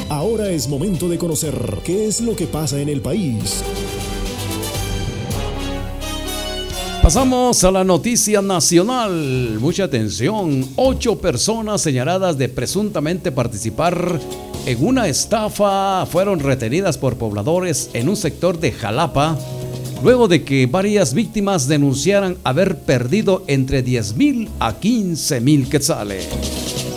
Ahora es momento de conocer qué es lo que pasa en el país. Pasamos a la noticia nacional. Mucha atención. 8 personas señaladas de presuntamente participar en una estafa fueron retenidas por pobladores en un sector de Jalapa, luego de que varias víctimas denunciaran haber perdido entre 10,000 a 15,000 quetzales.